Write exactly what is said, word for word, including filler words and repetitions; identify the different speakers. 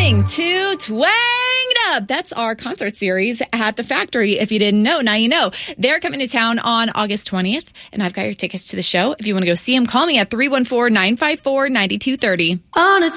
Speaker 1: listening to Twanged Up. That's our concert series at the Factory. If you didn't know, now you know. They're coming to town on August twentieth, and I've got your tickets to the show. If you want to go see them, call me at three one four, nine five four, nine two three zero.
Speaker 2: On a